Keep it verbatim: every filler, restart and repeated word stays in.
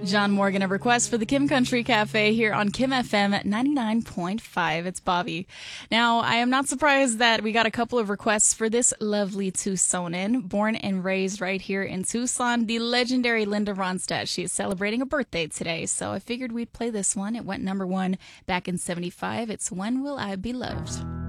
John Morgan, a request for the Kim Country Cafe here on Kim F M ninety-nine point five. It's Bobby. Now, I am not surprised that we got a couple of requests for this lovely Tucsonan. Born and raised right here in Tucson, the legendary Linda Ronstadt. She is celebrating a birthday today, so I figured we'd play this one. It went number one back in seventy-five. It's When Will I Be Loved?